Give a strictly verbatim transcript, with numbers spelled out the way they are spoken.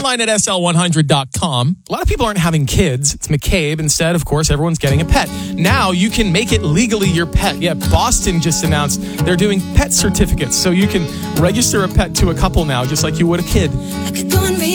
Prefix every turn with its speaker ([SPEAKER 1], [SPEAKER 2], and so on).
[SPEAKER 1] online at S L one hundred dot com. A lot of people aren't having kids. It's McCabe. Instead, of course, everyone's getting a pet. Now you can make it legally your pet. Yeah, Boston just announced they're doing pet certificates. So you can register a pet to a couple now, just like you would a kid.